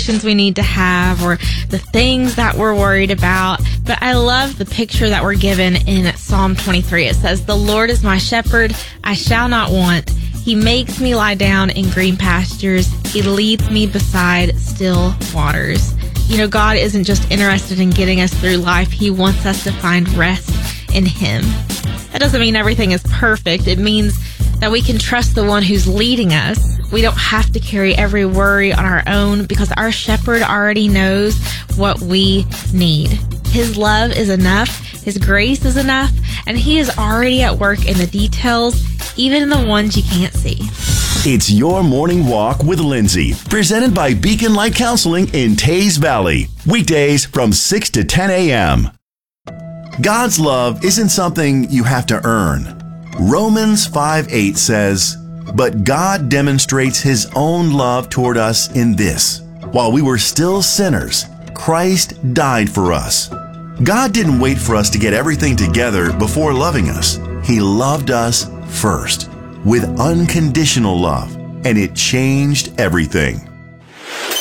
conversations we need to have or the things that we're worried about. But I love the picture that we're given in Psalm 23. It says, "The Lord is my shepherd, I shall not want. He makes me lie down in green pastures. He leads me beside still waters." You know, God isn't just interested in getting us through life. He wants us to find rest in Him. That doesn't mean everything is perfect. It means that we can trust the one who's leading us. We don't have to carry every worry on our own because our shepherd already knows what we need. His love is enough. His grace is enough. And He is already at work in the details, even in the ones you can't see. It's Your Morning Walk with Lindsay, presented by Beacon Light Counseling in Taze Valley. Weekdays from 6 to 10 a.m. God's love isn't something you have to earn. Romans 5:8 says, "But God demonstrates His own love toward us in this: while we were still sinners, Christ died for us." God didn't wait for us to get everything together before loving us. He loved us first with unconditional love, and it changed everything.